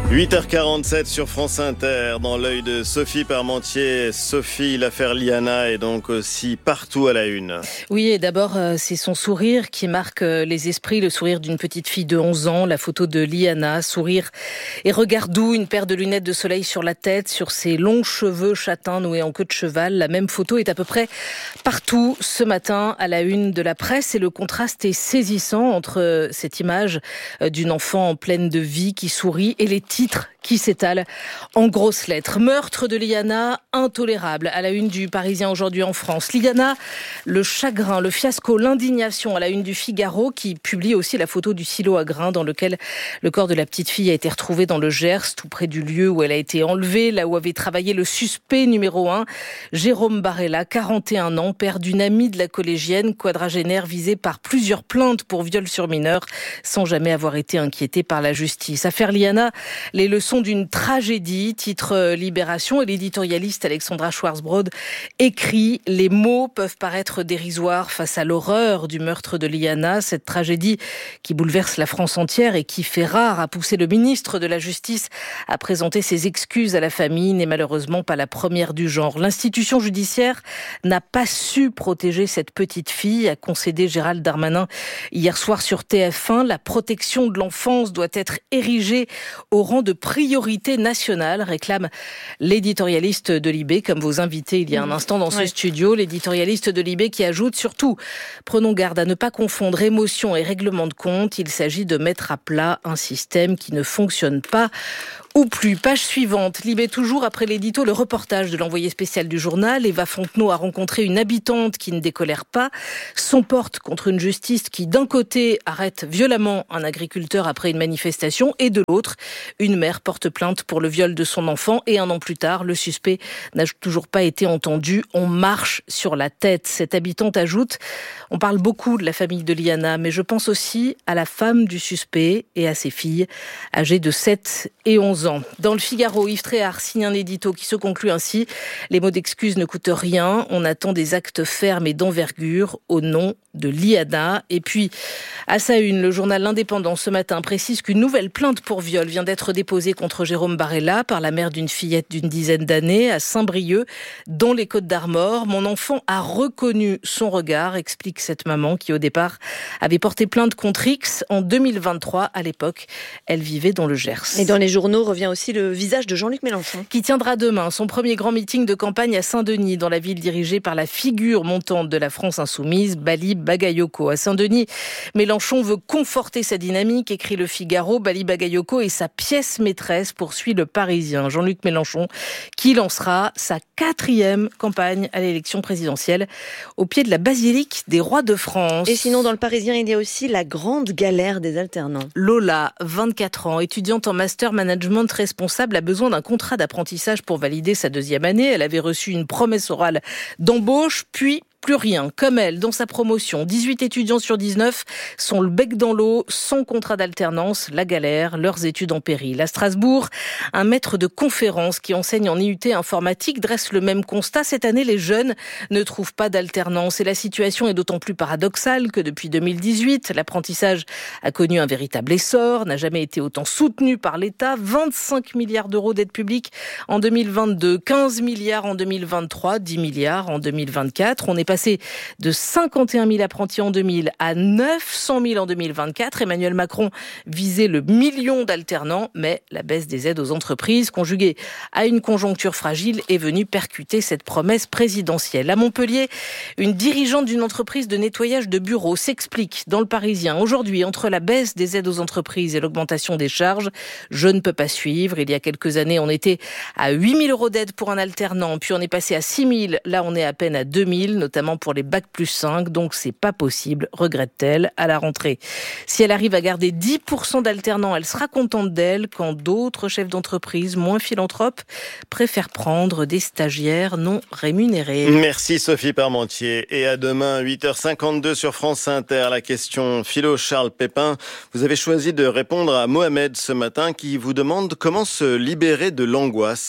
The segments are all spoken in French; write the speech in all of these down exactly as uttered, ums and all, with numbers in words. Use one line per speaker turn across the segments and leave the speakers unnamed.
huit heures quarante-sept sur France Inter, dans l'œil de Sophie Parmentier. Sophie, l'affaire Liana est donc aussi partout à la une.
Oui, et d'abord, c'est son sourire qui marque les esprits, le sourire d'une petite fille de onze ans, la photo de Liana, sourire et regard doux, une paire de lunettes de soleil sur la tête, sur ses longs cheveux châtains noués en queue de cheval. La même photo est à peu près partout ce matin à la une de la presse, et le contraste est saisissant entre cette image d'une enfant en pleine de vie qui sourit et les titres qui s'étalent en grosses lettres. Meurtre de Liana, intolérable, à la une du Parisien aujourd'hui en France. Liana, le chagrin, le fiasco, l'indignation, à la une du Figaro, qui publie aussi la photo du silo à grains dans lequel le corps de la petite fille a été retrouvé dans le Gers, tout près du lieu où elle a été enlevée, là où avait travaillé le suspect numéro un, Jérôme Barella, quarante et un ans, père d'une amie de la collégienne, quadragénaire visé par plusieurs plaintes pour viol sur mineur, sans jamais avoir été inquiété par la justice. Affaire Liana, les leçons d'une tragédie, titre Libération, et l'éditorialiste Alexandra Schwarzbrod écrit « Les mots peuvent paraître dérisoires face à l'horreur du meurtre de Liana, cette tragédie qui bouleverse la France entière et qui fait rare, a poussé le ministre de la Justice à présenter ses excuses à la famille, n'est malheureusement pas la première du genre. L'institution judiciaire n'a pas su protéger cette petite fille, a concédé Gérald Darmanin hier soir sur T F un. La protection de l'enfance doit être érigée au rang de priorité nationale, réclame l'éditorialiste de Libé, comme vos invités il y a un instant dans ce ouais. studio, l'éditorialiste de Libé qui ajoute surtout, prenons garde à ne pas confondre émotion et règlement de compte, il s'agit de mettre à plat un système qui ne fonctionne pas ou plus. Page suivante, Libé toujours après l'édito, le reportage de l'envoyé spécial du journal. Eva Fontenot a rencontré une habitante qui ne décolère pas, s'emporte contre une justice qui d'un côté arrête violemment un agriculteur après une manifestation et de l'autre, une mère porte plainte pour le viol de son enfant et un an plus tard, le suspect n'a toujours pas été entendu. On marche sur la tête. Cette habitante ajoute, on parle beaucoup de la famille de Liana, mais je pense aussi à la femme du suspect et à ses filles âgées de sept et onze ans. Dans le Figaro, Yves Tréhard signe un édito qui se conclut ainsi. Les mots d'excuse ne coûtent rien. On attend des actes fermes et d'envergure au nom de Liana. Et puis, à sa une, le journal L'Indépendant ce matin précise qu'une nouvelle plainte pour viol vient d'être déposée contre Jérôme Barella par la mère d'une fillette d'une dizaine d'années à Saint-Brieuc, dans les Côtes-d'Armor. Mon enfant a reconnu son regard, explique cette maman qui au départ avait porté plainte contre X en deux mille vingt-trois. À l'époque, elle vivait dans le Gers.
Et dans les journaux revient aussi le visage de Jean-Luc Mélenchon,
qui tiendra demain son premier grand meeting de campagne à Saint-Denis, dans la ville dirigée par la figure montante de la France insoumise, Bali Bagayoko. À Saint-Denis, Mélenchon veut conforter sa dynamique, écrit le Figaro. Bali Bagayoko est sa pièce maîtresse, poursuit le Parisien. Jean-Luc Mélenchon qui lancera sa quatrième campagne à l'élection présidentielle au pied de la basilique des rois de France.
Et sinon, dans le Parisien, il y a aussi la grande galère des alternants.
Lola, vingt-quatre ans, étudiante en master management responsable, a besoin d'un contrat d'apprentissage pour valider sa deuxième année. Elle avait reçu une promesse orale d'embauche, puis plus rien. Comme elle, dans sa promotion, dix-huit étudiants sur dix-neuf sont le bec dans l'eau, sans contrat d'alternance, la galère, leurs études en péril. À Strasbourg, un maître de conférence qui enseigne en I U T informatique dresse le même constat. Cette année, les jeunes ne trouvent pas d'alternance et la situation est d'autant plus paradoxale que depuis deux mille dix-huit, l'apprentissage a connu un véritable essor, n'a jamais été autant soutenu par l'État. vingt-cinq milliards d'euros d'aide publique en deux mille vingt-deux, quinze milliards en deux mille vingt-trois, dix milliards en deux mille vingt-quatre. On est passé de cinquante et un mille apprentis en deux mille à neuf cent mille en deux mille vingt-quatre. Emmanuel Macron visait le million d'alternants, mais la baisse des aides aux entreprises, conjuguée à une conjoncture fragile, est venue percuter cette promesse présidentielle. À Montpellier, une dirigeante d'une entreprise de nettoyage de bureaux s'explique dans le Parisien. Aujourd'hui, entre la baisse des aides aux entreprises et l'augmentation des charges, je ne peux pas suivre. Il y a quelques années, on était à huit mille euros d'aide pour un alternant, puis on est passé à six mille. Là, on est à peine à deux mille, notamment pour les bac plus cinq, donc c'est pas possible, regrette-t-elle, à la rentrée. Si elle arrive à garder dix pour cent d'alternants, elle sera contente d'elle, quand d'autres chefs d'entreprise moins philanthropes préfèrent prendre des stagiaires non rémunérés.
Merci Sophie Parmentier. Et à demain, huit heures cinquante-deux sur France Inter. La question philo Charles Pépin. Vous avez choisi de répondre à Mohamed ce matin qui vous demande comment se libérer de l'angoisse.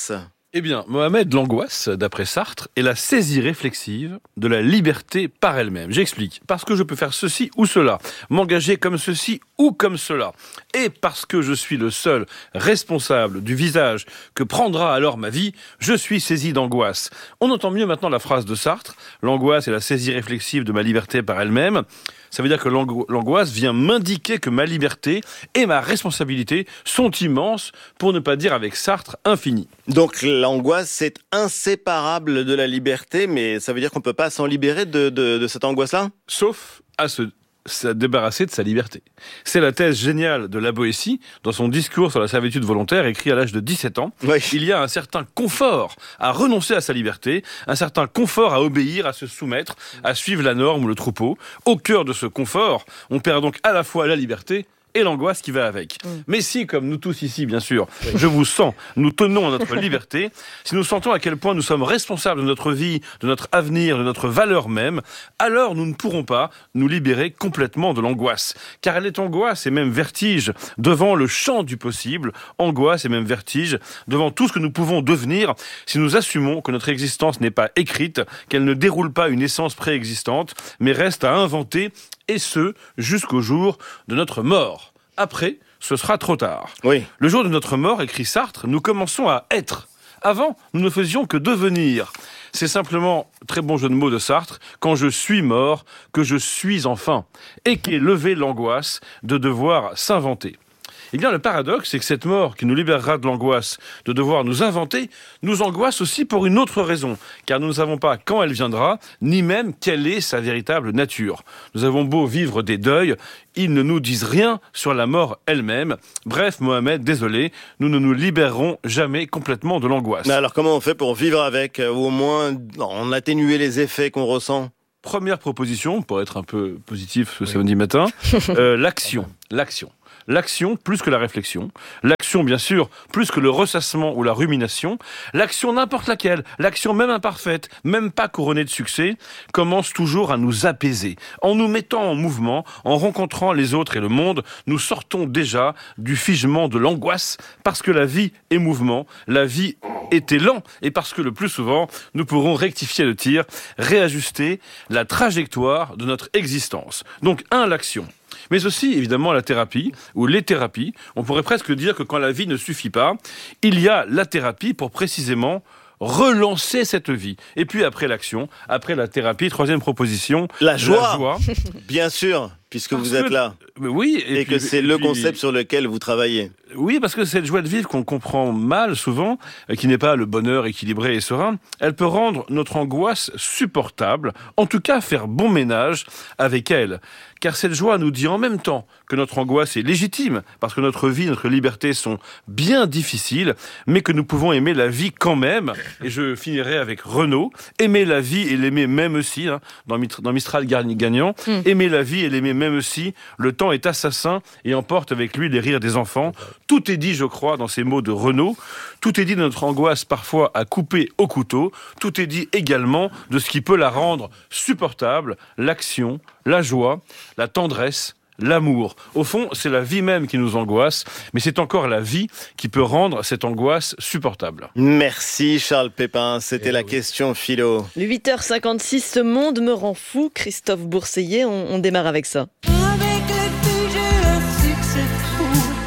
Eh bien, Mohamed, l'angoisse, d'après Sartre, est la saisie réflexive de la liberté par elle-même. J'explique. Parce que je peux faire ceci ou cela, m'engager comme ceci ou comme cela. Et parce que je suis le seul responsable du visage que prendra alors ma vie, je suis saisi d'angoisse. On entend mieux maintenant la phrase de Sartre. L'angoisse est la saisie réflexive de ma liberté par elle-même. Ça veut dire que l'angoisse vient m'indiquer que ma liberté et ma responsabilité sont immenses, pour ne pas dire avec Sartre, infinies.
Donc l'angoisse, c'est inséparable de la liberté, mais ça veut dire qu'on ne peut pas s'en libérer de, de, de cette angoisse-là ?
Sauf à se se débarrasser de sa liberté. C'est la thèse géniale de La Boétie, dans son discours sur la servitude volontaire, écrit à l'âge de dix-sept ans. Oui. Il y a un certain confort à renoncer à sa liberté, un certain confort à obéir, à se soumettre, à suivre la norme ou le troupeau. Au cœur de ce confort, on perd donc à la fois la liberté et l'angoisse qui va avec. Mmh. Mais si, comme nous tous ici, bien sûr, oui. je vous sens, nous tenons à notre liberté, si nous sentons à quel point nous sommes responsables de notre vie, de notre avenir, de notre valeur même, alors nous ne pourrons pas nous libérer complètement de l'angoisse. Car elle est angoisse et même vertige devant le champ du possible, angoisse et même vertige devant tout ce que nous pouvons devenir si nous assumons que notre existence n'est pas écrite, qu'elle ne déroule pas une essence préexistante, mais reste à inventer, et ce, jusqu'au jour de notre mort. Après, ce sera trop tard. Oui. Le jour de notre mort, écrit Sartre, nous commençons à être. Avant, nous ne faisions que devenir. C'est simplement, très bon jeu de mots de Sartre, quand je suis mort, que je suis enfin, et qu'est levée l'angoisse de devoir s'inventer. Eh bien, le paradoxe, c'est que cette mort qui nous libérera de l'angoisse de devoir nous inventer, nous angoisse aussi pour une autre raison, car nous ne savons pas quand elle viendra, ni même quelle est sa véritable nature. Nous avons beau vivre des deuils, ils ne nous disent rien sur la mort elle-même. Bref, Mohamed, désolé, nous ne nous libérerons jamais complètement de l'angoisse.
Mais alors, comment on fait pour vivre avec, ou au moins en atténuer les effets qu'on ressent ?
Première proposition, pour être un peu positif ce oui. samedi matin, euh, l'action, l'action. L'action plus que la réflexion. L'action, bien sûr, plus que le ressassement ou la rumination. L'action n'importe laquelle, l'action même imparfaite, même pas couronnée de succès, commence toujours à nous apaiser. En nous mettant en mouvement, en rencontrant les autres et le monde, nous sortons déjà du figement de l'angoisse, parce que la vie est mouvement, la vie est élan, et parce que le plus souvent, nous pourrons rectifier le tir, réajuster la trajectoire de notre existence. Donc, un, l'action. Mais aussi, évidemment, la thérapie, ou les thérapies. On pourrait presque dire que quand la vie ne suffit pas, il y a la thérapie pour précisément relancer cette vie. Et puis après l'action, après la thérapie, troisième proposition,
la joie, la joie. Bien sûr, puisque parce vous êtes que, là.
Oui,
et, et puis, que c'est et le puis, concept sur lequel vous travaillez.
Oui, parce que cette joie de vivre qu'on comprend mal souvent, qui n'est pas le bonheur équilibré et serein, elle peut rendre notre angoisse supportable, en tout cas faire bon ménage avec elle. Car cette joie nous dit en même temps que notre angoisse est légitime, parce que notre vie, notre liberté sont bien difficiles, mais que nous pouvons aimer la vie quand même. Et je finirai avec Renaud, aimer la vie et l'aimer même aussi, hein, dans, dans Mistral gagnant, mm. aimer la vie et l'aimer même aussi, le temps est assassin et emporte avec lui les rires des enfants. Tout est dit, je crois, dans ces mots de Renaud. Tout est dit de notre angoisse parfois à couper au couteau. Tout est dit également de ce qui peut la rendre supportable, l'action, la joie, la tendresse, l'amour. Au fond, c'est la vie même qui nous angoisse, mais c'est encore la vie qui peut rendre cette angoisse supportable.
Merci Charles Pépin, c'était Et la oui. question philo.
huit heures cinquante-six, ce monde me rend fou. Christophe Bourseiller, on, on démarre avec ça. Avec le sujet, un succès fou.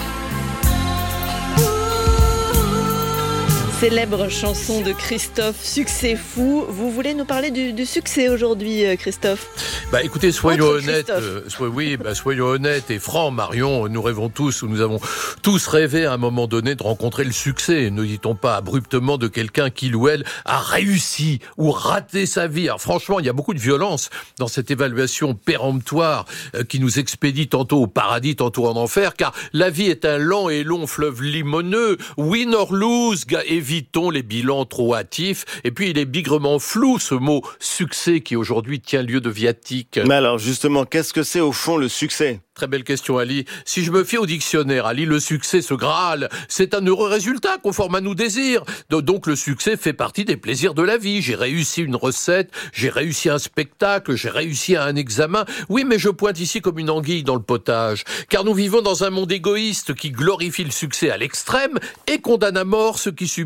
Célèbre chanson de Christophe, Succès fou. Vous voulez nous parler du, du succès aujourd'hui, Christophe ?
Bah écoutez, soyons honnêtes, euh, soy, oui, bah, soyons honnêtes et francs, Marion. Nous rêvons tous, ou nous avons tous rêvé à un moment donné de rencontrer le succès. Ne dit-on pas abruptement de quelqu'un qui ou elle a réussi ou raté sa vie. Alors franchement, il y a beaucoup de violence dans cette évaluation péremptoire euh, qui nous expédie tantôt au paradis, tantôt en enfer, car la vie est un lent et long fleuve limoneux. Win or lose, évitons les bilans trop hâtifs. Et puis il est bigrement flou ce mot succès qui aujourd'hui tient lieu de viatique.
Mais alors justement, qu'est-ce que c'est au fond le succès ?
Très belle question, Ali. Si je me fie au dictionnaire, Ali, le succès, ce Graal, c'est un heureux résultat conforme à nos désirs. Donc le succès fait partie des plaisirs de la vie. J'ai réussi une recette, j'ai réussi un spectacle, j'ai réussi un examen. Oui, mais je pointe ici comme une anguille dans le potage. Car nous vivons dans un monde égoïste qui glorifie le succès à l'extrême et condamne à mort ceux qui subissent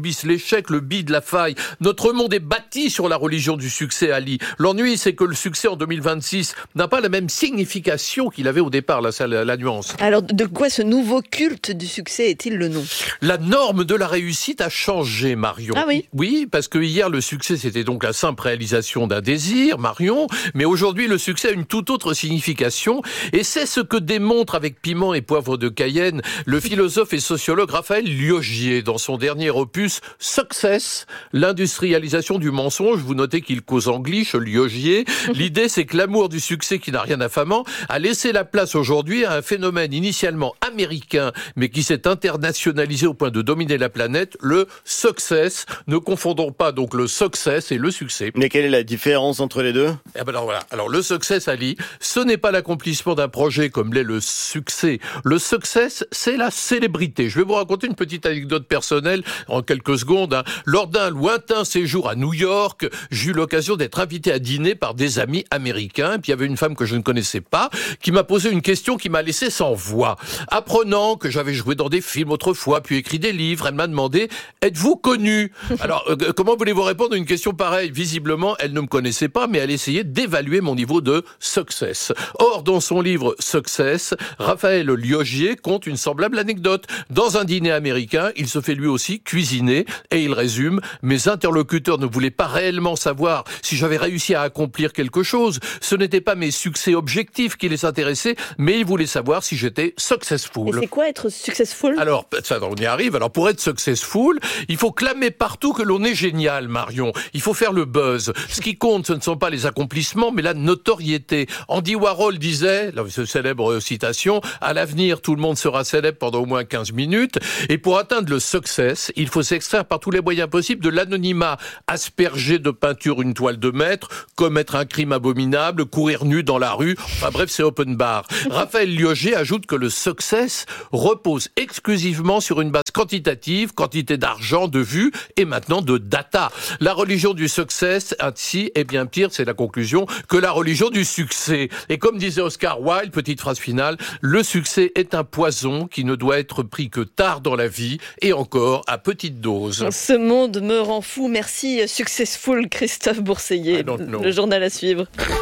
subissent l'échec, le bide, la faille. Notre monde est bâti sur la religion du succès, Ali. L'ennui, c'est que le succès en deux mille vingt-six n'a pas la même signification qu'il avait au départ, là, c'est la, la nuance.
Alors, de quoi ce nouveau culte du succès est-il le nom ?
La norme de la réussite a changé, Marion.
Ah oui ?
Oui, parce que hier, le succès, c'était donc la simple réalisation d'un désir, Marion, mais aujourd'hui, le succès a une toute autre signification, et c'est ce que démontre avec piment et poivre de Cayenne le philosophe et sociologue Raphaël Liogier dans son dernier opus Success, l'industrialisation du mensonge. Vous notez qu'il cause anglish, Liogier. L'idée, c'est que l'amour du succès qui n'a rien d'affamant a laissé la place aujourd'hui à un phénomène initialement américain, mais qui s'est internationalisé au point de dominer la planète, le success. Ne confondons pas donc le success et le succès.
Mais quelle est la différence entre les deux ?
Eh ben alors voilà. Alors le success, Ali, ce n'est pas l'accomplissement d'un projet comme l'est le succès. Le success, c'est la célébrité. Je vais vous raconter une petite anecdote personnelle en quelques secondes. Hein. Lors d'un lointain séjour à New York, j'ai eu l'occasion d'être invité à dîner par des amis américains. Et puis il y avait une femme que je ne connaissais pas qui m'a posé une question qui m'a laissé sans voix. Apprenant que j'avais joué dans des films autrefois, puis écrit des livres, elle m'a demandé « Êtes-vous connu ?» Alors, euh, comment voulez-vous répondre à une question pareille ? Visiblement, elle ne me connaissait pas, mais elle essayait d'évaluer mon niveau de success. Or, dans son livre Success, Raphaël Liogier compte une semblable anecdote. Dans un dîner américain, il se fait lui aussi cuisiner et il résume « Mes interlocuteurs ne voulaient pas réellement savoir si j'avais réussi à accomplir quelque chose. Ce n'étaient pas mes succès objectifs qui les intéressaient, mais ils voulaient savoir si j'étais successful. »
Et c'est quoi être successful ?
Alors, ça, on y arrive. Alors, pour être successful, il faut clamer partout que l'on est génial, Marion. Il faut faire le buzz. Ce qui compte, ce ne sont pas les accomplissements, mais la notoriété. Andy Warhol disait, là, cette célèbre citation, « À l'avenir, tout le monde sera célèbre pendant au moins quinze minutes. » Et pour atteindre le success, il faut s'extraire par tous les moyens possibles de l'anonymat. Asperger de peinture une toile de maître, commettre un crime abominable, courir nu dans la rue. Enfin bref, c'est open bar. Raphaël Liogier ajoute que le success repose exclusivement sur une base quantitative, quantité d'argent, de vues et maintenant de data. La religion du success, ainsi, est bien pire, c'est la conclusion, que la religion du succès. Et comme disait Oscar Wilde, petite phrase finale, le succès est un poison qui ne doit être pris que tard dans la vie et encore à petite dose.
Ce monde me rend fou. Merci Successful, Christophe Bourseiller. Le journal à suivre.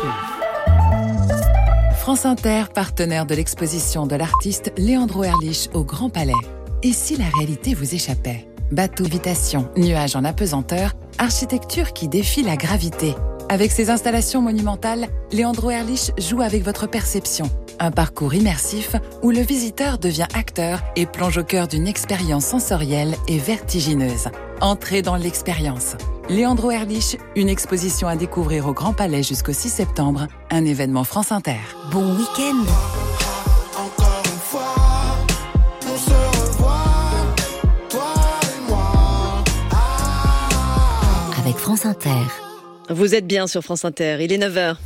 France Inter, partenaire de l'exposition de l'artiste Leandro Erlich au Grand Palais. Et si la réalité vous échappait ? Bateau-vitation, nuages en apesanteur, architecture qui défie la gravité. Avec ses installations monumentales, Leandro Erlich joue avec votre perception. Un parcours immersif où le visiteur devient acteur et plonge au cœur d'une expérience sensorielle et vertigineuse. Entrez dans l'expérience. Leandro Erlich, une exposition à découvrir au Grand Palais jusqu'au six septembre, un événement France Inter.
Bon week-end.
Encore une fois, on se revoit, toi et moi. Ah.
Avec France Inter.
Vous êtes bien sur France Inter, il est neuf heures.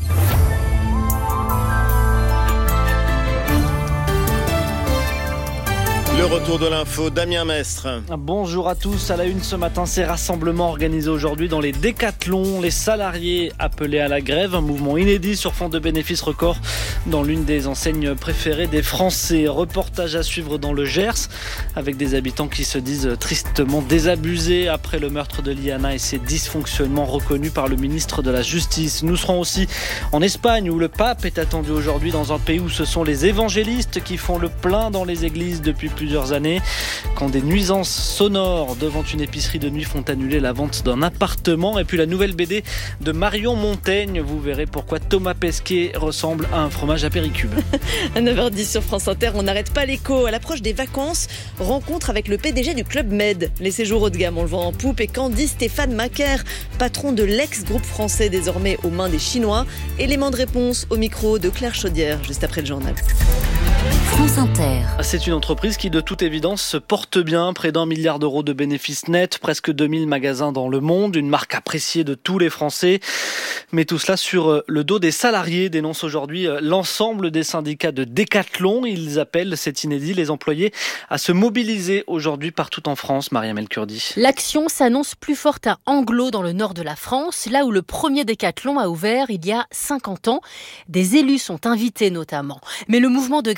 Le retour de l'info, Damien Mestre.
Bonjour à tous. À la une ce matin, ces rassemblements organisés aujourd'hui dans les décathlons. Les salariés appelés à la grève, un mouvement inédit sur fond de bénéfices records dans l'une des enseignes préférées des Français. Reportage à suivre dans le Gers avec des habitants qui se disent tristement désabusés après le meurtre de Liana et ses dysfonctionnements reconnus par le ministre de la Justice. Nous serons aussi en Espagne où le pape est attendu aujourd'hui dans un pays où ce sont les évangélistes qui font le plein dans les églises depuis plusieurs années. Quand des nuisances sonores devant une épicerie de nuit font annuler la vente d'un appartement. Et puis la nouvelle B D de Marion Montaigne. Vous verrez pourquoi Thomas Pesquet ressemble à un fromage à Péricube.
À neuf heures dix sur France Inter, on n'arrête pas l'écho. À l'approche des vacances, rencontre avec le P D G du Club Med. Les séjours haut de gamme, on le voit en poupe. Et Candy Stéphane Macaire, patron de l'ex-groupe français désormais aux mains des Chinois. Élément de réponse au micro de Claire Chaudière, juste après le journal.
France Inter.
C'est une entreprise qui, de toute évidence, se porte bien. Près d'un milliard d'euros de bénéfices nets, presque deux mille magasins dans le monde, une marque appréciée de tous les Français. Mais tout cela sur le dos des salariés, dénonce aujourd'hui l'ensemble des syndicats de Décathlon. Ils appellent, c'est inédit, les employés à se mobiliser aujourd'hui partout en France. Mariam El Kurdi.
L'action s'annonce plus forte à Anglo, dans le nord de la France, là où le premier Décathlon a ouvert il y a cinquante ans. Des élus sont invités notamment. Mais le mouvement de grève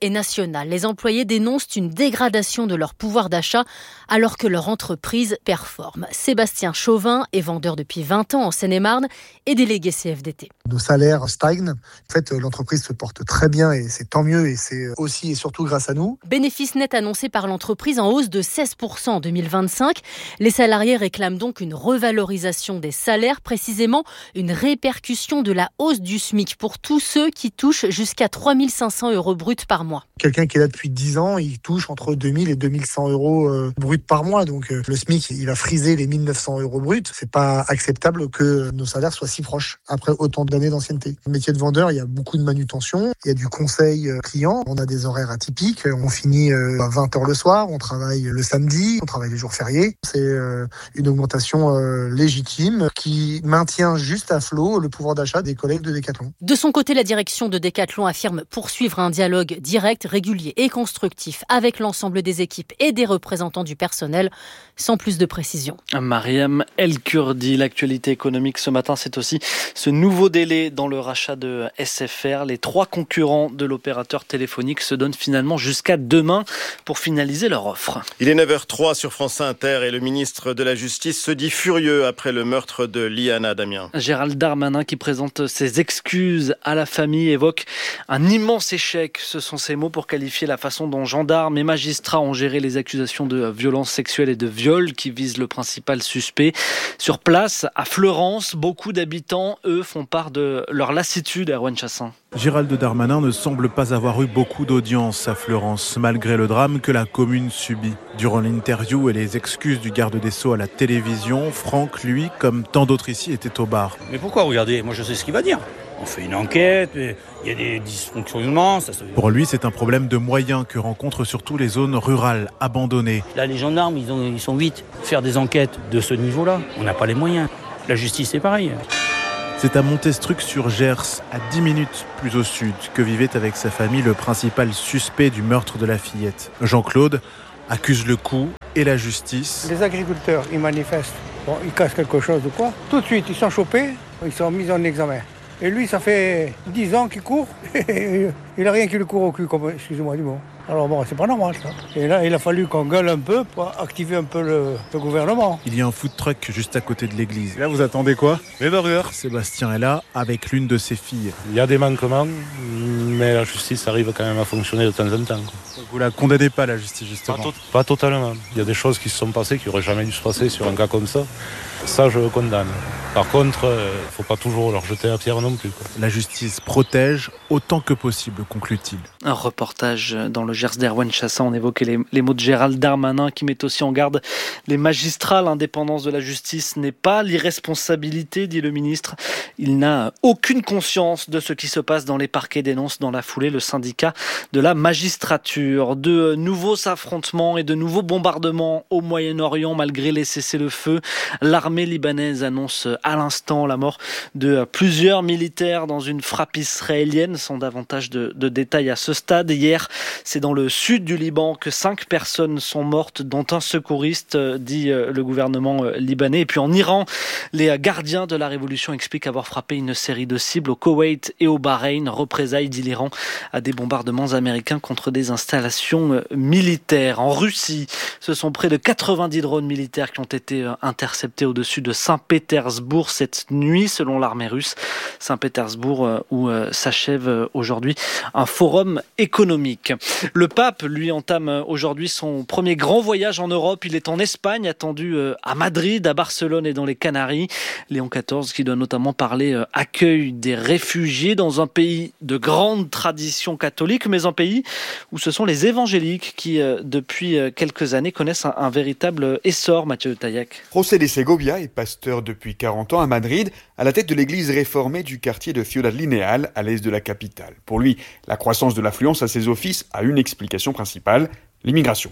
et nationale. Les employés dénoncent une dégradation de leur pouvoir d'achat alors que leur entreprise performe. Sébastien Chauvin est vendeur depuis vingt ans en Seine-et-Marne et délégué C F D T.
Nos salaires stagnent. En fait, l'entreprise se porte très bien et c'est tant mieux et c'est aussi et surtout grâce à nous.
Bénéfice net annoncé par l'entreprise en hausse de seize pour cent en deux mille vingt-cinq. Les salariés réclament donc une revalorisation des salaires, précisément une répercussion de la hausse du SMIC pour tous ceux qui touchent jusqu'à trois mille cinq cents euros bruts par mois.
Quelqu'un qui est là depuis dix ans, il touche entre deux mille et deux mille cent euros euh, bruts par mois. Donc euh, le SMIC, il va friser les mille neuf cents euros bruts. C'est pas acceptable que nos salaires soient si proches après autant d'années d'ancienneté. Le métier de vendeur, il y a beaucoup de manutention, il y a du conseil client, on a des horaires atypiques, on finit euh, à vingt heures le soir, on travaille le samedi, on travaille les jours fériés. C'est euh, une augmentation euh, légitime qui maintient juste à flot le pouvoir d'achat des collègues de Decathlon.
De son côté, la direction de Decathlon affirme poursuivre un dialogue direct, régulier et constructif avec l'ensemble des équipes et des représentants du personnel, sans plus de précision.
Mariam El Kurdi, l'actualité économique ce matin, c'est aussi ce nouveau délai dans le rachat de S F R. Les trois concurrents de l'opérateur téléphonique se donnent finalement jusqu'à demain pour finaliser leur offre.
Il est neuf heures zéro trois sur France Inter et le ministre de la Justice se dit furieux après le meurtre de Liana, Damien.
Gérald Darmanin, qui présente ses excuses à la famille, évoque un immense échec. Ce sont ses mots pour qualifier la façon dont gendarmes et magistrats ont géré les accusations de violences sexuelles et de viol qui visent le principal suspect. Sur place, à Fleurance, beaucoup d'habitants, eux, font part de leur lassitude, Erwan Chassin.
Gérald Darmanin ne semble pas avoir eu beaucoup d'audience à Fleurance, malgré le drame que la commune subit. Durant l'interview et les excuses du garde des Sceaux à la télévision, Franck, lui, comme tant d'autres ici, était au bar.
Mais pourquoi regarder ? Moi je sais ce qu'il va dire. On fait une enquête, il y a des dysfonctionnements. Ça se...
Pour lui, c'est un problème de moyens que rencontrent surtout les zones rurales, abandonnées.
Là, les gendarmes, ils, ont, ils sont huit. Faire des enquêtes de ce niveau-là, on n'a pas les moyens. La justice, c'est pareil.
C'est à Montestruc-sur-Gers, à dix minutes plus au sud, que vivait avec sa famille le principal suspect du meurtre de la fillette. Jean-Claude accuse le coup et la justice.
Les agriculteurs, ils manifestent. Bon, ils cassent quelque chose ou quoi. Tout de suite, ils sont chopés, ils sont mis en examen. Et lui, ça fait dix ans qu'il court. Il n'a rien qui le court au cul, comme, excusez-moi du mot. Alors bon, c'est pas normal ça. Et là, il a fallu qu'on gueule un peu pour activer un peu le, le gouvernement.
Il y a un food truck juste à côté de l'église. Là, vous attendez quoi? Les burgers. Sébastien est là avec l'une de ses filles.
Il y a des manquements, mais la justice arrive quand même à fonctionner de temps en temps.
Vous la condamnez pas, la justice, justement?
Pas, to- pas totalement. Il y a des choses qui se sont passées qui n'auraient jamais dû se passer sur un cas comme ça. Ça, je le condamne. Par contre, il euh, ne faut pas toujours leur jeter la pierre non plus, quoi.
La justice protège autant que possible, conclut-il.
Un reportage dans le Gers d'Erwan Chassin. On évoquait les, les mots de Gérald Darmanin qui met aussi en garde les magistrats. L'indépendance de la justice n'est pas l'irresponsabilité, dit le ministre. Il n'a aucune conscience de ce qui se passe dans les parquets, dénonce dans la foulée le syndicat de la magistrature. De nouveaux affrontements et de nouveaux bombardements au Moyen-Orient malgré les cessez-le-feu. L'armée libanaise annonce à l'instant la mort de plusieurs militaires dans une frappe israélienne, sans davantage de, de détails à ce stade. Hier, c'est dans le sud du Liban que cinq personnes sont mortes, dont un secouriste, dit le gouvernement libanais. Et puis en Iran, les gardiens de la révolution expliquent avoir frappé une série de cibles au Koweït et au Bahreïn. Représailles, dit l'Iran, à des bombardements américains contre des installations militaires. En Russie, ce sont près de quatre-vingt-dix drones militaires qui ont été interceptés au-dessus de Saint-Pétersbourg cette nuit, selon l'armée russe. Saint-Pétersbourg, où s'achève aujourd'hui un forum économique. Le pape, lui, entame aujourd'hui son premier grand voyage en Europe. Il est en Espagne, attendu à Madrid, à Barcelone et dans les Canaries. Léon quatorze, qui doit notamment parler accueil des réfugiés dans un pays de grande tradition catholique, mais un pays où ce sont les évangéliques qui, depuis quelques années, connaissent un, un véritable essor, Mathieu Taillac.
José de Segovia est pasteur depuis quarante ans à Madrid, à la tête de l'église réformée du quartier de Ciudad Lineal, à l'est de la capitale. Pour lui, la croissance de l'affluence à ses offices a une explication principale, l'immigration.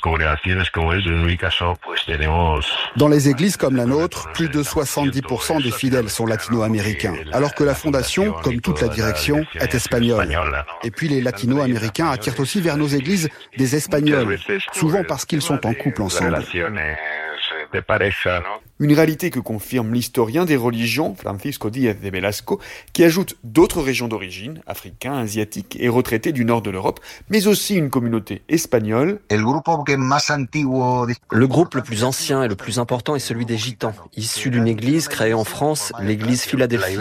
Dans les églises comme la nôtre, plus de soixante-dix pour cent des fidèles sont latino-américains, alors que la fondation, comme toute la direction, est espagnole. Et puis les latino-américains attirent aussi vers nos églises des Espagnols, souvent parce qu'ils sont en couple ensemble.
Une réalité que confirme l'historien des religions, Francisco Díaz de Velasco, qui ajoute d'autres régions d'origine, africains, asiatiques et retraités du nord de l'Europe, mais aussi une communauté espagnole.
Le groupe le plus ancien et le plus important est celui des Gitans, issus d'une église créée en France, l'église Philadelphie.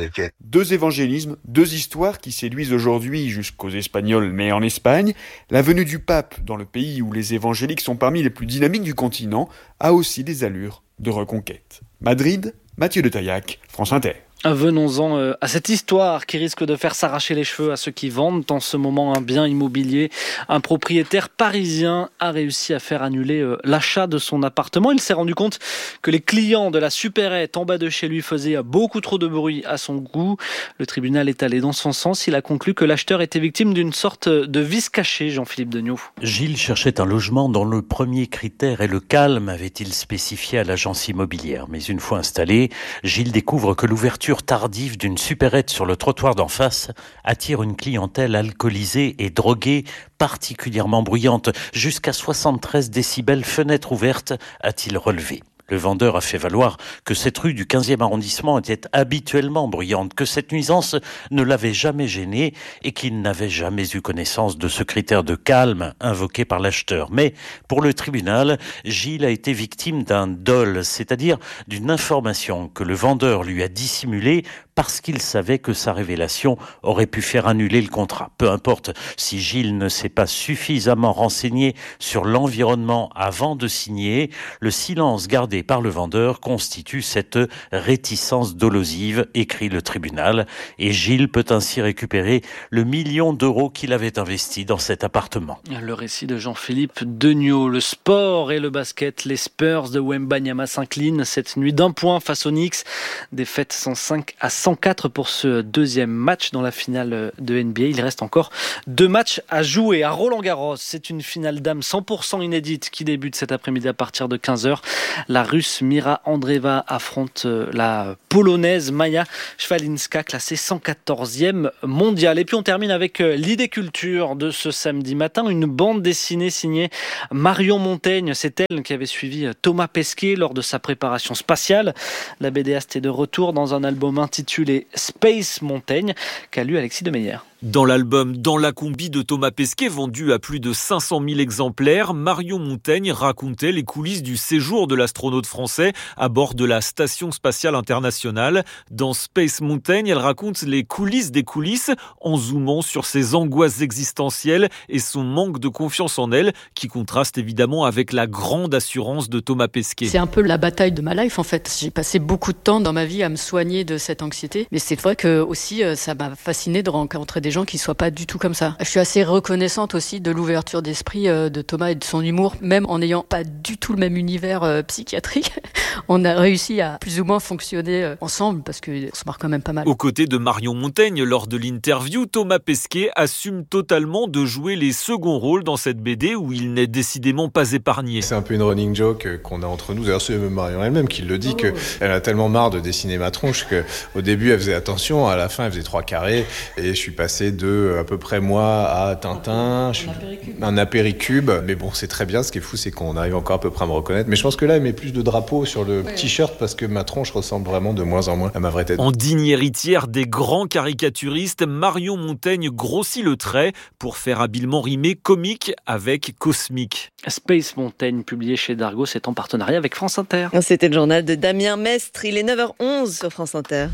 Deux évangélismes, deux histoires qui séduisent aujourd'hui jusqu'aux Espagnols, mais en Espagne. La venue du pape dans le pays où les évangéliques sont parmi les plus dynamiques du continent a aussi des allures de reconquête. Madrid, Mathieu de Taillac, France Inter.
Venons-en à cette histoire qui risque de faire s'arracher les cheveux à ceux qui vendent en ce moment un bien immobilier. Un propriétaire parisien a réussi à faire annuler l'achat de son appartement. Il s'est rendu compte que les clients de la supérette en bas de chez lui faisaient beaucoup trop de bruit à son goût. Le tribunal est allé dans son sens. Il a conclu que l'acheteur était victime d'une sorte de vice caché, Jean-Philippe Degnaud.
Gilles cherchait un logement dont le premier critère est le calme, avait-il spécifié à l'agence immobilière. Mais une fois installé, Gilles découvre que l'ouverture tardive d'une supérette sur le trottoir d'en face attire une clientèle alcoolisée et droguée particulièrement bruyante, jusqu'à soixante-treize décibels fenêtre ouverte, a-t-il relevé. Le vendeur a fait valoir que cette rue du quinzième arrondissement était habituellement bruyante, que cette nuisance ne l'avait jamais gêné et qu'il n'avait jamais eu connaissance de ce critère de calme invoqué par l'acheteur. Mais pour le tribunal, Gilles a été victime d'un dol, c'est-à-dire d'une information que le vendeur lui a dissimulée parce qu'il savait que sa révélation aurait pu faire annuler le contrat. Peu importe si Gilles ne s'est pas suffisamment renseigné sur l'environnement avant de signer, le silence gardé par le vendeur constitue cette réticence dolosive, écrit le tribunal, et Gilles peut ainsi récupérer le million d'euros qu'il avait investi dans cet appartement.
Le récit de Jean-Philippe Degnaud, le sport et le basket, les Spurs de Wembanyama s'inclinent cette nuit d'un point face aux Knicks, défaite cent cinq à cent quatre pour ce deuxième match dans la finale de N B A. Il reste encore deux matchs à jouer à Roland-Garros. C'est une finale dames cent pour cent inédite qui débute cet après-midi à partir de quinze heures. La Russe Mira Andreeva affronte la Polonaise Maja Szwalinska, classée cent quatorzième mondiale. Et puis on termine avec l'idée culture de ce samedi matin, une bande dessinée signée Marion Montaigne. C'est elle qui avait suivi Thomas Pesquet lors de sa préparation spatiale. La BDaste est de retour dans un album intitulé Space Montaigne qu'a lu Alexis Demeyer.
Dans l'album Dans la combi de Thomas Pesquet, vendu à plus de cinq cent mille exemplaires, Marion Montaigne racontait les coulisses du séjour de l'astronaute français à bord de la Station spatiale internationale. Dans Space Montaigne, elle raconte les coulisses des coulisses en zoomant sur ses angoisses existentielles et son manque de confiance en elle, qui contraste évidemment avec la grande assurance de Thomas Pesquet.
C'est un peu la bataille de ma life en fait. J'ai passé beaucoup de temps dans ma vie à me soigner de cette anxiété, mais c'est vrai que aussi ça m'a fasciné de rencontrer des gens qui soient pas du tout comme ça. Je suis assez reconnaissante aussi de l'ouverture d'esprit de Thomas et de son humour, même en n'ayant pas du tout le même univers euh, psychiatrique. On a réussi à plus ou moins fonctionner ensemble parce qu'on se marre quand même pas mal.
Aux côtés de Marion Montaigne, lors de l'interview, Thomas Pesquet assume totalement de jouer les seconds rôles dans cette B D où il n'est décidément pas épargné.
C'est un peu une running joke qu'on a entre nous. D'ailleurs, c'est Marion elle-même qui le dit, qu'elle a tellement marre de dessiner ma tronche qu'au début elle faisait attention, à la fin elle faisait trois carrés et je suis passé de à peu près moi à Tintin, un, je suis, apéricube. un apéricube. Mais bon, c'est très bien. Ce qui est fou, c'est qu'on arrive encore à peu près à me reconnaître. Mais je pense que là, elle met plus de drapeaux sur le ouais. t-shirt parce que ma tronche ressemble vraiment de moins en moins à ma vraie tête.
En digne héritière des grands caricaturistes, Marion Montaigne grossit le trait pour faire habilement rimer comique avec cosmique.
Space Montaigne, publié chez Dargaud, c'est en partenariat avec France Inter.
C'était le journal de Damien Mestre. Il est neuf heures onze sur France Inter.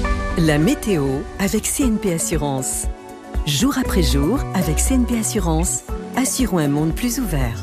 La météo avec C N P Assurance. Jour après jour, avec C N P Assurance, assurons un monde plus ouvert.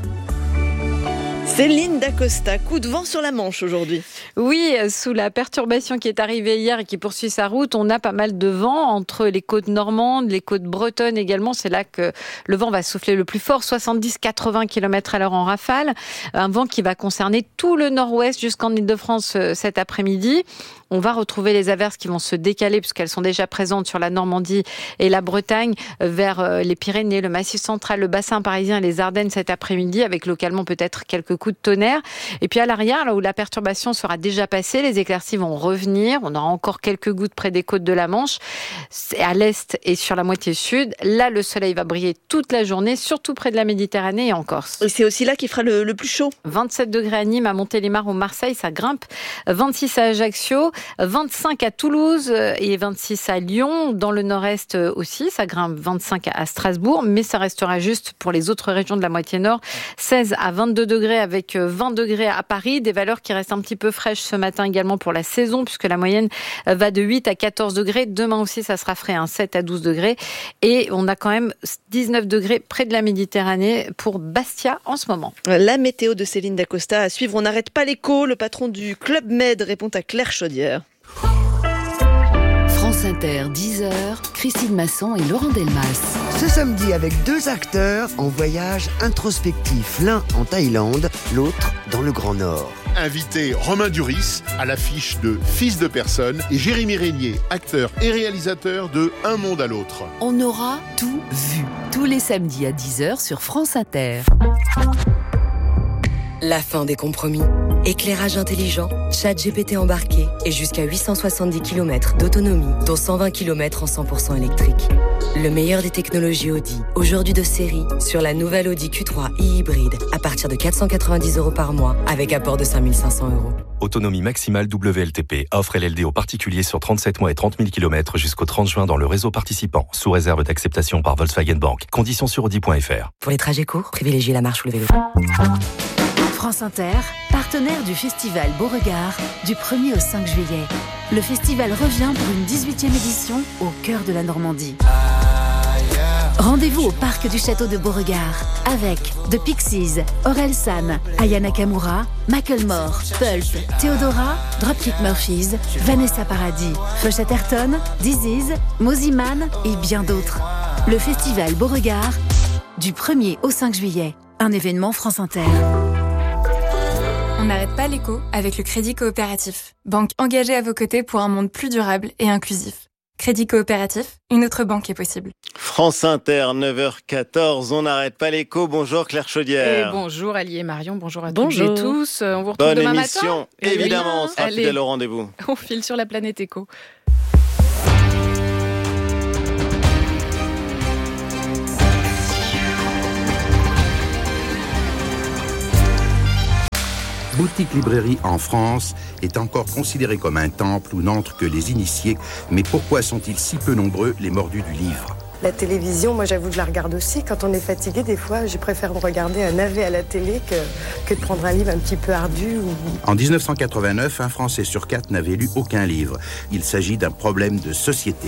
Céline Dacosta, coup de vent sur la Manche aujourd'hui.
Oui, sous la perturbation qui est arrivée hier et qui poursuit sa route, on a pas mal de vent entre les côtes normandes, les côtes bretonnes également. C'est là que le vent va souffler le plus fort, soixante-dix à quatre-vingts kilomètres à l'heure en rafale. Un vent qui va concerner tout le nord-ouest jusqu'en Île-de-France cet après-midi. On va retrouver les averses qui vont se décaler puisqu'elles sont déjà présentes sur la Normandie et la Bretagne, vers les Pyrénées, le Massif central, le bassin parisien et les Ardennes cet après-midi, avec localement peut-être quelques coups de tonnerre. Et puis à l'arrière, là où la perturbation sera déjà passée, les éclaircies vont revenir. On aura encore quelques gouttes près des côtes de la Manche, c'est à l'est et sur la moitié sud. Là, le soleil va briller toute la journée, surtout près de la Méditerranée et en Corse.
Et c'est aussi là qu'il fera le, le plus chaud.
vingt-sept degrés à Nîmes, à Montélimar ou Marseille, ça grimpe. vingt-six à Ajaccio, vingt-cinq à Toulouse et vingt-six à Lyon. Dans le nord-est aussi, ça grimpe vingt-cinq à Strasbourg, mais ça restera juste pour les autres régions de la moitié nord. seize à vingt-deux degrés avec vingt degrés à Paris. Des valeurs qui restent un petit peu fraîches ce matin également pour la saison, puisque la moyenne va de huit à quatorze degrés. Demain aussi, ça sera frais, hein, sept à douze degrés. Et on a quand même dix-neuf degrés près de la Méditerranée pour Bastia en ce moment.
La météo de Céline Dacosta à suivre. On n'arrête pas l'écho. Le patron du Club Med répond à Claire Chaudière.
France Inter, dix heures, Christine Masson et Laurent Delmas.
Ce samedi, avec deux acteurs en voyage introspectif, l'un en Thaïlande, l'autre dans le Grand Nord.
Invité Romain Duris à l'affiche de Fils de personne et Jérémy Régnier, acteur et réalisateur de Un monde à l'autre.
On aura tout vu, tous les samedis à dix heures sur France Inter.
La fin des compromis. Éclairage intelligent, chat G P T embarqué et jusqu'à huit cent soixante-dix kilomètres d'autonomie, dont cent vingt kilomètres en cent pour cent électrique. Le meilleur des technologies Audi, aujourd'hui de série, sur la nouvelle Audi Q trois e-hybride à partir de quatre cent quatre-vingt-dix euros par mois avec apport de cinq mille cinq cents euros.
Autonomie maximale W L T P. Offre L L D aux particuliers sur trente-sept mois et trente mille kilomètres jusqu'au trente juin dans le réseau participant, sous réserve d'acceptation par Volkswagen Bank. Conditions sur audi point f r.
Pour les trajets courts, privilégiez la marche ou le vélo.
France Inter, partenaire du festival Beauregard, du premier au cinq juillet. Le festival revient pour une dix-huitième édition au cœur de la Normandie. Rendez-vous au parc du château de Beauregard avec The Pixies, Orelsan, Aya Nakamura, Macklemore, Pulp, Theodora, Dropkick Murphys, Vanessa Paradis, Flush Atherton, Disease, Moziman et bien d'autres. Le festival Beauregard, du premier au cinq juillet. Un événement France Inter.
On n'arrête pas l'écho avec le Crédit Coopératif. Banque engagée à vos côtés pour un monde plus durable et inclusif. Crédit Coopératif, une autre banque est possible.
France Inter, neuf heures quatorze, on n'arrête pas l'écho. Bonjour Claire Chaudière.
Et bonjour Ali et Marion, bonjour à
bonjour.
toutes et tous. On vous retrouve
Bonne
demain
émission,
matin.
évidemment, on sera
Allez,
fidèle au rendez-vous.
On file sur la planète écho.
Boutique librairie en France est encore considérée comme un temple où n'entrent que les initiés. Mais pourquoi sont-ils si peu nombreux, les mordus du livre ?
La télévision, moi j'avoue que je la regarde aussi. Quand on est fatigué, des fois, je préfère regarder un navet à la télé que, que de prendre un livre un petit peu ardu. Ou...
En dix-neuf cent quatre-vingt-neuf, un Français sur quatre n'avait lu aucun livre. Il s'agit d'un problème de société.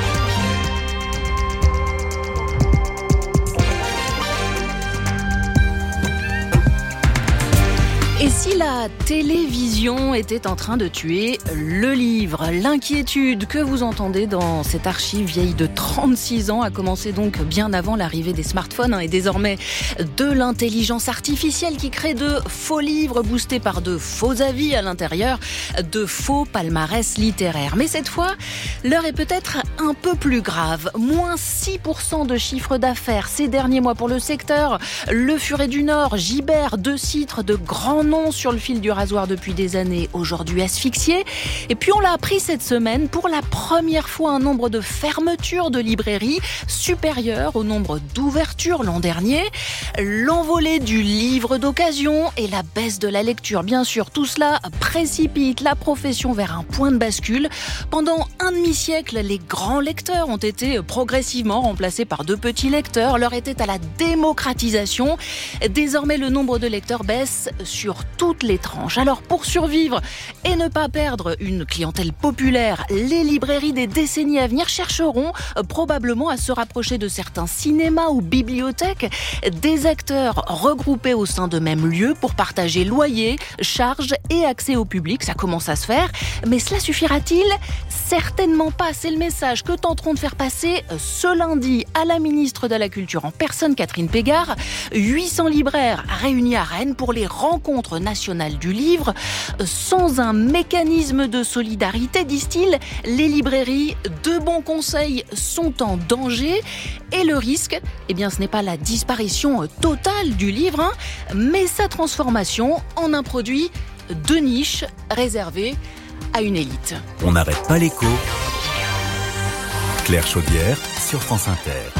Et si la télévision était en train de tuer le livre? L'inquiétude que vous entendez dans cette archive vieille de trente-six ans a commencé donc bien avant l'arrivée des smartphones hein, et désormais de l'intelligence artificielle qui crée de faux livres boostés par de faux avis à l'intérieur, de faux palmarès littéraires. Mais cette fois, l'heure est peut-être un peu plus grave. Moins six pour cent de chiffre d'affaires ces derniers mois pour le secteur. Le Furet du Nord, Gibert, deux titres de grands noms sur le fil du rasoir depuis des années, aujourd'hui asphyxiés. Et puis on l'a appris cette semaine, pour la première fois un nombre de fermetures de librairies supérieur au nombre d'ouvertures l'an dernier. L'envolée du livre d'occasion et la baisse de la lecture, bien sûr, tout cela précipite la profession vers un point de bascule. Pendant un demi-siècle, les grands lecteurs ont été progressivement remplacés par de petits lecteurs. L'heure était à la démocratisation. Désormais, le nombre de lecteurs baisse sur toutes les tranches. Alors pour survivre et ne pas perdre une clientèle populaire, les librairies des décennies à venir chercheront probablement à se rapprocher de certains cinémas ou bibliothèques, des acteurs regroupés au sein de mêmes lieux pour partager loyer, charges et accès au public. Ça commence à se faire, mais cela suffira-t-il ? certainement pas. C'est le message que tenteront de faire passer ce lundi à la ministre de la Culture en personne, Catherine Pégard. huit cents libraires réunis à Rennes pour les rencontres nationales du livre. Sans un mécanisme de solidarité, disent-ils, les librairies de bons conseils sont en danger. Et le risque, eh bien, ce n'est pas la disparition totale du livre, hein, mais sa transformation en un produit de niche réservé à une élite.
On n'arrête pas l'écho. Claire Chaudière sur France Inter.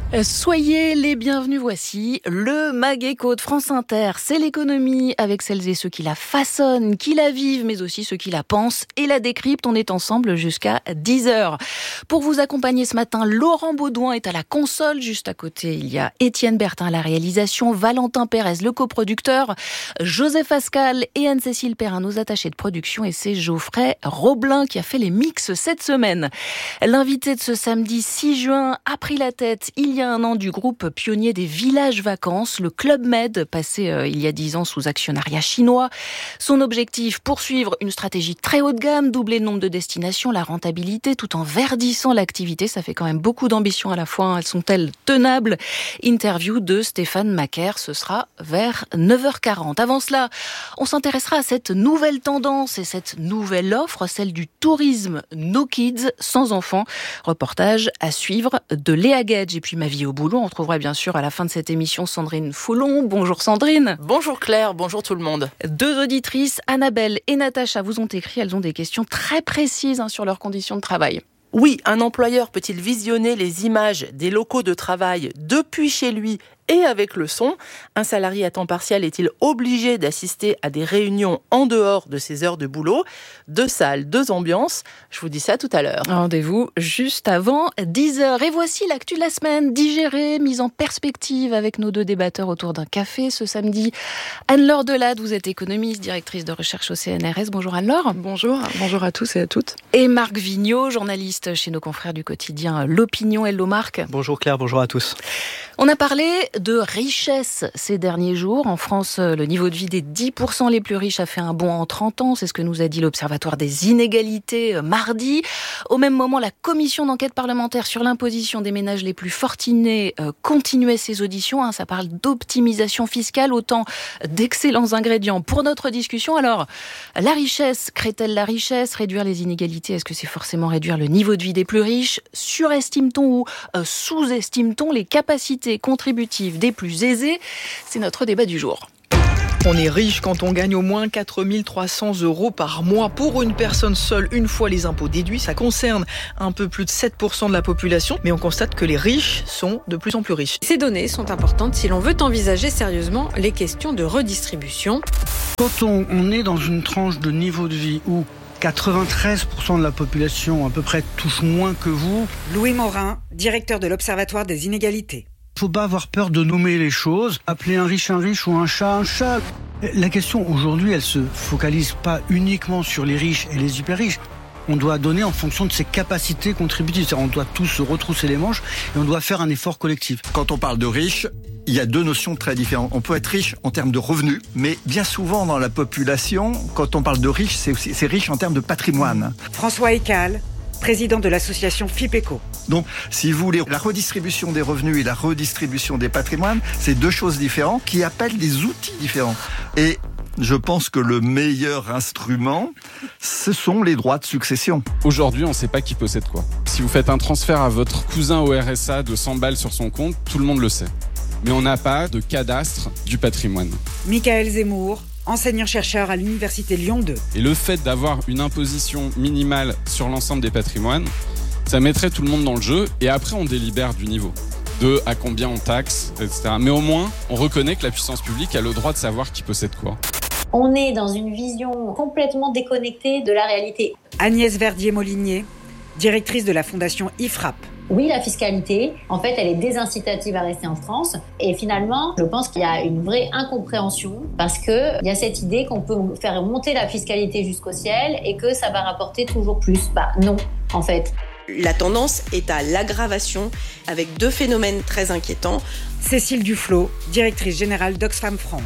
Soyez les bienvenus, voici le Mag Écho de France Inter. C'est l'économie avec celles et ceux qui la façonnent, qui la vivent, mais aussi ceux qui la pensent et la décryptent. On est ensemble jusqu'à dix heures. Pour vous accompagner ce matin, Laurent Baudouin est à la console. Juste à côté, il y a Étienne Bertin à la réalisation, Valentin Pérez, le coproducteur, Joseph Ascal et Anne-Cécile Perrin, nos attachés de production, et c'est Geoffrey Roblin qui a fait les mix cette semaine. L'invité de ce samedi six juin a pris la tête il y a un an du groupe pionnier des villages vacances, le Club Med, passé euh, il y a dix ans sous actionnariat chinois. Son objectif, poursuivre une stratégie très haut de gamme, doubler le nombre de destinations, la rentabilité, tout en verdissant l'activité. Ça fait quand même beaucoup d'ambition à la fois. Elles sont-elles tenables? Interview de Stéphane Macaire, ce sera vers neuf heures quarante. Avant cela, on s'intéressera à cette nouvelle tendance et cette nouvelle offre, celle du tourisme no kids, sans enfants. Reportage à suivre de Léa Gage. Et puis ma vie au boulot, on retrouvera bien sûr à la fin de cette émission Sandrine Foulon. Bonjour Sandrine.
Bonjour Claire, bonjour tout le monde.
Deux auditrices, Annabelle et Natacha, vous ont écrit, elles ont des questions très précises hein, sur leurs conditions de travail.
Oui, un employeur peut-il visionner les images des locaux de travail depuis chez lui et avec le son? Un salarié à temps partiel est-il obligé d'assister à des réunions en dehors de ses heures de boulot? Deux salles, deux ambiances. Je vous dis ça tout à l'heure.
Rendez-vous juste avant dix heures. Et voici l'actu de la semaine, digérée, mise en perspective avec nos deux débatteurs autour d'un café ce samedi. Anne-Laure Delade, vous êtes économiste, directrice de recherche au C N R S. Bonjour Anne-Laure.
Bonjour, bonjour à tous et à toutes.
Et Marc Vigneault, journaliste chez nos confrères du quotidien L'Opinion. Hello Marc.
Bonjour Claire, bonjour à tous.
On a parlé de richesse ces derniers jours. En France, le niveau de vie des dix pour cent les plus riches a fait un bond en trente ans. C'est ce que nous a dit l'Observatoire des inégalités mardi. Au même moment, la commission d'enquête parlementaire sur l'imposition des ménages les plus fortunés euh, continuait ses auditions. Hein. Ça parle d'optimisation fiscale, autant d'excellents ingrédients pour notre discussion. Alors, la richesse crée-t-elle la richesse? Réduire les inégalités, est-ce que c'est forcément réduire le niveau de vie des plus riches? Surestime-t-on ou euh, sous-estime-t-on les capacités contributives des plus aisés? C'est notre débat du jour.
On est riche quand on gagne au moins quatre mille trois cents euros par mois. Pour une personne seule, une fois les impôts déduits, ça concerne un peu plus de sept pour cent de la population. Mais on constate que les riches sont de plus en plus riches.
Ces données sont importantes si l'on veut envisager sérieusement les questions de redistribution.
Quand on, on est dans une tranche de niveau de vie où quatre-vingt-treize pour cent de la population à peu près touche moins que vous.
Louis Morin, directeur de l'Observatoire des inégalités.
Faut pas avoir peur de nommer les choses, appeler un riche un riche ou un chat un chat. La question aujourd'hui, elle se focalise pas uniquement sur les riches et les hyper riches. On doit donner en fonction de ses capacités contributives. C'est-à-dire on doit tous se retrousser les manches et on doit faire un effort collectif.
Quand on parle de riches, il y a deux notions très différentes. On peut être riche en termes de revenus, mais bien souvent dans la population, quand on parle de riches, c'est aussi c'est riche en termes de patrimoine.
François Ecal, président de l'association FIPECO.
Donc, si vous voulez, la redistribution des revenus et la redistribution des patrimoines, c'est deux choses différentes qui appellent des outils différents. Et je pense que le meilleur instrument, ce sont les droits de succession.
Aujourd'hui, on ne sait pas qui possède quoi. Si vous faites un transfert à votre cousin au R S A de cent balles sur son compte, tout le monde le sait. Mais on n'a pas de cadastre du patrimoine.
Michael Zemmour, enseignant-chercheur à l'Université Lyon deux.
Et le fait d'avoir une imposition minimale sur l'ensemble des patrimoines, ça mettrait tout le monde dans le jeu et après on délibère du niveau. De à combien on taxe, et cetera. Mais au moins, on reconnaît que la puissance publique a le droit de savoir qui possède quoi.
On est dans une vision complètement déconnectée de la réalité.
Agnès Verdier-Molinier, directrice de la fondation I F R A P.
Oui, la fiscalité, en fait, elle est désincitative à rester en France. Et finalement, je pense qu'il y a une vraie incompréhension parce qu'il y a cette idée qu'on peut faire monter la fiscalité jusqu'au ciel et que ça va rapporter toujours plus. Bah non, en fait.
La tendance est à l'aggravation avec deux phénomènes très inquiétants.
Cécile Duflot, directrice générale d'Oxfam France.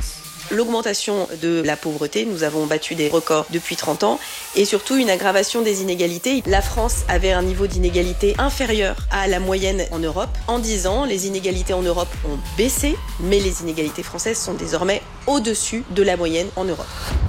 l'augmentation de la pauvreté. Nous avons battu des records depuis trente ans et surtout une aggravation des inégalités. La France avait un niveau d'inégalité inférieur à la moyenne en Europe. En dix ans, les inégalités en Europe ont baissé, mais les inégalités françaises sont désormais au-dessus de la moyenne en Europe.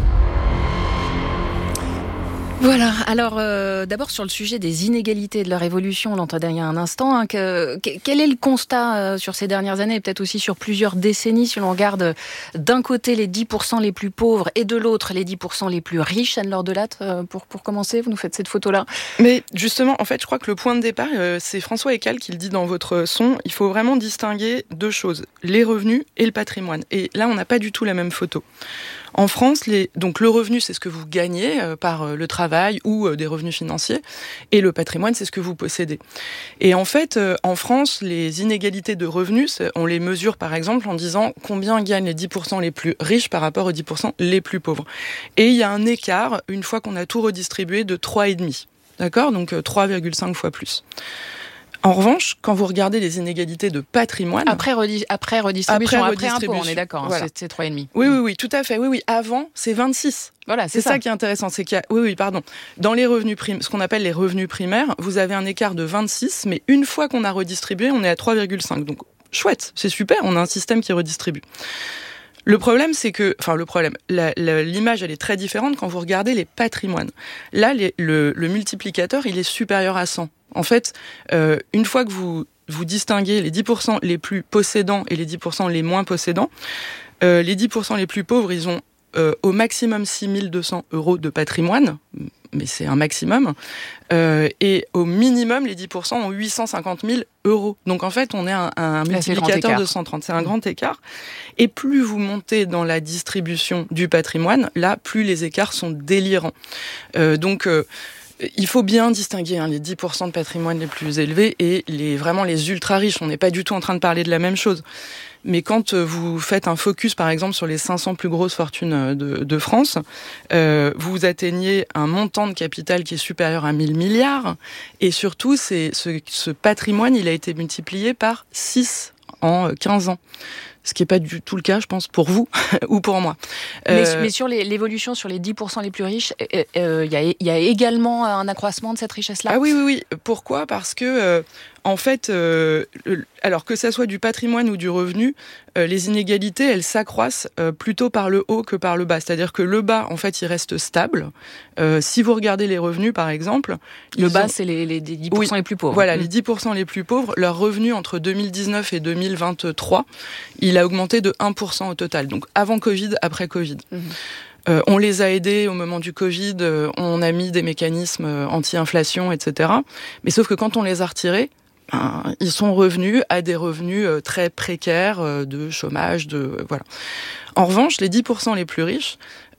Voilà, alors euh, d'abord sur le sujet des inégalités et de leur évolution, on l'entendait il y a un instant, hein, que, que, quel est le constat euh, sur ces dernières années, et peut-être aussi sur plusieurs décennies, si l'on regarde d'un côté les dix pour cent les plus pauvres et de l'autre les dix pour cent les plus riches. Anne-Laure Delattre, euh, pour, pour commencer, vous nous faites cette photo-là.
Mais justement, en fait, je crois que le point de départ, euh, c'est François Eckhall qui le dit dans votre son, il faut vraiment distinguer deux choses, les revenus et le patrimoine. Et là, on n'a pas du tout la même photo. En France, les, donc le revenu, c'est ce que vous gagnez euh, par euh, le travail ou euh, des revenus financiers, et le patrimoine, c'est ce que vous possédez. Et en fait, euh, en France, les inégalités de revenus, on les mesure par exemple en disant combien gagnent les dix pour cent les plus riches par rapport aux dix pour cent les plus pauvres. Et il y a un écart, une fois qu'on a tout redistribué, de trois virgule cinq. D'accord ? Donc euh, trois virgule cinq fois plus. En revanche, quand vous regardez les inégalités de patrimoine...
Après, redi- après redistribution, après, après
redistribution,
impôt, on est d'accord, hein,
voilà.
c'est, c'est trois virgule cinq.
Oui, oui, oui, tout à fait. Oui, oui. Avant, c'est vingt-six.
Voilà, c'est,
c'est ça.
ça
qui est intéressant. C'est qu'il y a... Oui, oui, pardon. Dans les revenus primaires, ce qu'on appelle les revenus primaires, vous avez un écart de vingt-six, mais une fois qu'on a redistribué, on est à trois virgule cinq. Donc, chouette, c'est super, on a un système qui redistribue. Le problème, c'est que, enfin, le problème, la, la, l'image, elle est très différente quand vous regardez les patrimoines. Là, les, le, le multiplicateur, il est supérieur à cent. En fait, euh, une fois que vous, vous distinguez les dix pour cent les plus possédants et les dix pour cent les moins possédants, euh, les dix pour cent les plus pauvres, ils ont euh, au maximum six mille deux cents euros de patrimoine, mais c'est un maximum, euh, et au minimum, les dix pour cent ont huit cent cinquante mille euros. Donc en fait, on est un, un multiplicateur de cent trente. C'est un grand écart. Et plus vous montez dans la distribution du patrimoine, là, plus les écarts sont délirants. Euh, donc... Euh, Il faut bien distinguer hein, les dix pour cent de patrimoine les plus élevés et les, vraiment les ultra riches. On n'est pas du tout en train de parler de la même chose. Mais quand vous faites un focus, par exemple, sur les cinq cents plus grosses fortunes de, de France, euh, vous atteignez un montant de capital qui est supérieur à mille milliards. Et surtout, c'est, ce, ce patrimoine, il a été multiplié par six en quinze ans. Ce qui n'est pas du tout le cas, je pense, pour vous ou pour moi.
Mais,
Euh,
mais sur les, l'évolution sur les dix pour cent les plus riches, il euh, euh, y, a, y a également un accroissement de cette richesse-là.
Ah oui, oui, oui. Pourquoi ? Parce que, euh, en fait, euh, alors que ça soit du patrimoine ou du revenu, euh, les inégalités, elles s'accroissent euh, plutôt par le haut que par le bas. C'est-à-dire que le bas, en fait, il reste stable. Euh, si vous regardez les revenus, par exemple...
Le bas,
ont...
c'est les, les dix pour cent oui, les plus pauvres.
Voilà,
mmh.
les dix pour cent les plus pauvres, leur revenu entre deux mille dix-neuf et deux mille vingt-trois, il a augmenté de un pour cent au total. Donc avant Covid, après Covid. Mmh. Euh, on les a aidés au moment du Covid, euh, on a mis des mécanismes euh, anti-inflation, et cetera. Mais sauf que quand on les a retirés, ben, ils sont revenus à des revenus euh, très précaires, euh, de chômage, de euh, voilà. En revanche, les dix pour cent les plus riches,